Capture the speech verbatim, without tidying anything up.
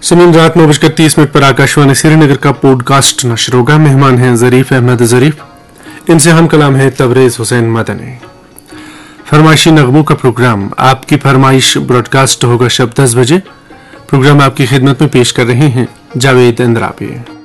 सुनील रात नौ बजकर तीस मिनट पर आकाशवाणी श्रीनगर का पॉडकास्ट नशर होगा। मेहमान हैं जरीफ अहमद जरीफ, इनसे हम कलाम है तबरेज हुसैन मदनी। फरमाइशी नगमों का प्रोग्राम आपकी फरमाइश ब्रॉडकास्ट होगा शब दस बजे। प्रोग्राम आपकी खिदमत में पेश कर रहे हैं जावेद अंद्राबी।